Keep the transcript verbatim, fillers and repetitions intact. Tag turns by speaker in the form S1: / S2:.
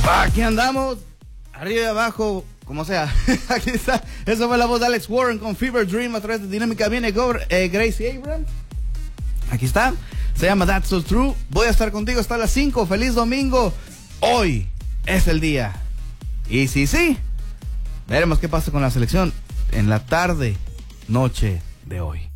S1: Aquí andamos, arriba y abajo, como sea. Aquí está. Eso fue la voz de Alex Warren con Fever Dream a través de Dinámica. Viene eh, Gracie Abrams. Aquí está. Se llama That's So True. Voy a estar contigo hasta las cinco. Feliz domingo. Hoy es el día. Y sí, sí. Veremos qué pasa con la selección en la tarde, noche de hoy.